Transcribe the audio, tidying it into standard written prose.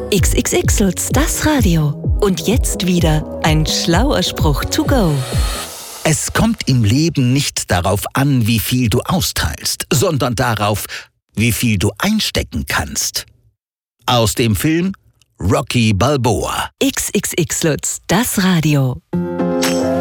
XXX Lutz, das Radio. Und jetzt wieder ein schlauer Spruch to go. Es kommt im Leben nicht darauf an, wie viel du austeilst, sondern darauf, wie viel du einstecken kannst. Aus dem Film Rocky Balboa. XXX Lutz, das Radio.